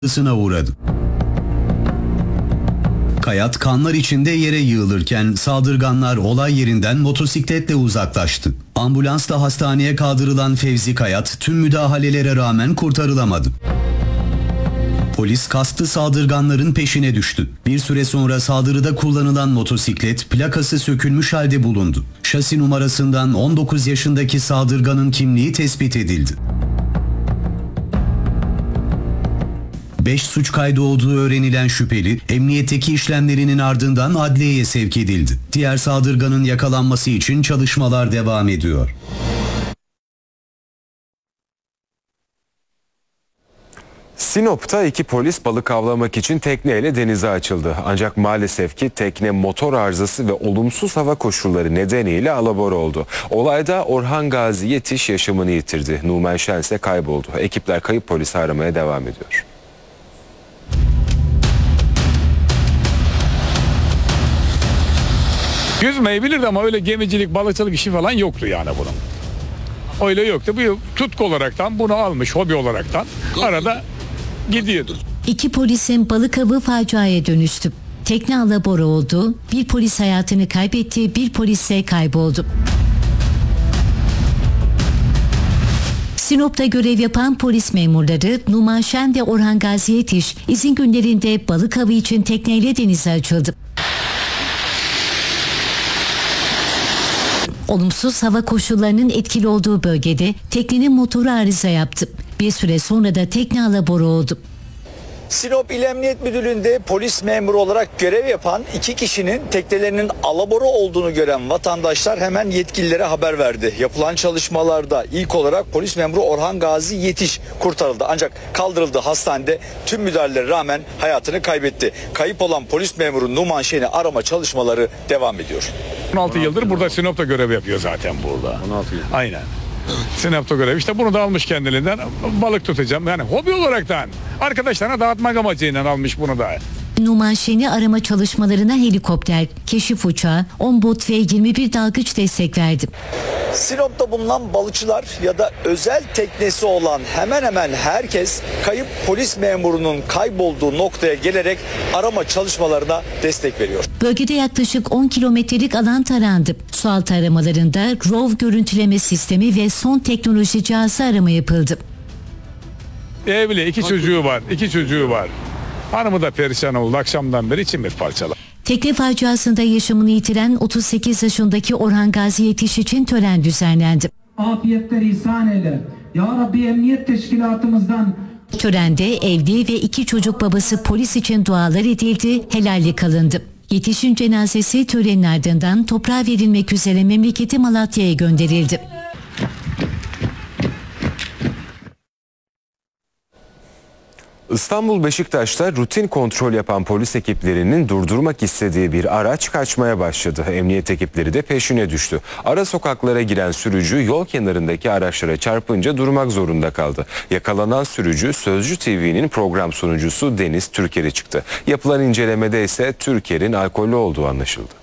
saldırısına uğradı. Kayat kanlar içinde yere yığılırken saldırganlar olay yerinden motosikletle uzaklaştı. Ambulansla hastaneye kaldırılan Fevzi Kayat tüm müdahalelere rağmen kurtarılamadı. Polis kastı saldırganların peşine düştü. Bir süre sonra saldırıda kullanılan motosiklet plakası sökülmüş halde bulundu. Şasi numarasından 19 yaşındaki saldırganın kimliği tespit edildi. 5 suç kaydı olduğu öğrenilen şüpheli, emniyetteki işlemlerinin ardından adliyeye sevk edildi. Diğer saldırganın yakalanması için çalışmalar devam ediyor. Sinop'ta 2 polis balık avlamak için tekneyle denize açıldı. Ancak maalesef ki tekne motor arızası ve olumsuz hava koşulları nedeniyle alabora oldu. Olayda Orhan Gazi Yetiş yaşamını yitirdi. Numan Şen ise kayboldu. Ekipler kayıp polisi aramaya devam ediyor. Yüzmeyi bilirdi ama öyle gemicilik, balıkçılık işi falan yoktu yani bunun. Öyle yoktu. Bu tutku olaraktan bunu almış, hobi olaraktan arada gidiyordu. 2 polisin balık avı faciaya dönüştü. Tekne alabora oldu, bir polis hayatını kaybetti, bir polis ise kayboldu. Sinop'ta görev yapan polis memurları Numan Şen ve Orhan Gazi Yetiş izin günlerinde balık avı için tekneyle denize açıldı. Olumsuz hava koşullarının etkili olduğu bölgede teknenin motoru arıza yaptı. Bir süre sonra da tekne alabora oldu. Sinop İl Emniyet Müdürlüğü'nde polis memuru olarak görev yapan 2 kişinin teknelerinin alabora olduğunu gören vatandaşlar hemen yetkililere haber verdi. Yapılan çalışmalarda ilk olarak polis memuru Orhan Gazi Yetiş kurtarıldı. Ancak kaldırıldığı hastanede tüm müdahalelere rağmen hayatını kaybetti. Kayıp olan polis memuru Numan Şen'i arama çalışmaları devam ediyor. 16 yıldır burada Sinop'ta görev yapıyor zaten burada. 16 yıl. Aynen. Sinop'ta görev. İşte bunu da almış kendiliğinden, balık tutacağım. Yani hobi olaraktan arkadaşlarına dağıtmak amacıyla almış bunu da. Numan Şen'i arama çalışmalarına helikopter, keşif uçağı, 10 bot ve 21 dalgıç destek verdi. Sinop'ta bulunan balıkçılar ya da özel teknesi olan hemen hemen herkes kayıp polis memurunun kaybolduğu noktaya gelerek arama çalışmalarına destek veriyor. Bölgede yaklaşık 10 kilometrelik alan tarandı. Sualtı aramalarında ROV görüntüleme sistemi ve son teknoloji cihazı arama yapıldı. Evli, 2 çocuğu var. 2 çocuğu var. Hanımı da perişan oldu. Akşamdan beri içim bir parçalı. Tekne faciasında yaşamını yitiren 38 yaşındaki Orhan Gazi Yetiş için tören düzenlendi. Afiyetler ihsan eyle. Ya Rabbi emniyet teşkilatımızdan. Törende evli ve 2 çocuk babası polis için dualar edildi, helallik alındı. Yetiş'in cenazesi törenin ardından toprağa verilmek üzere memleketi Malatya'ya gönderildi. İstanbul Beşiktaş'ta rutin kontrol yapan polis ekiplerinin durdurmak istediği bir araç kaçmaya başladı. Emniyet ekipleri de peşine düştü. Ara sokaklara giren sürücü yol kenarındaki araçlara çarpınca durmak zorunda kaldı. Yakalanan sürücü Sözcü TV'nin program sunucusu Deniz Türker'e çıktı. Yapılan incelemede ise Türker'in alkollü olduğu anlaşıldı.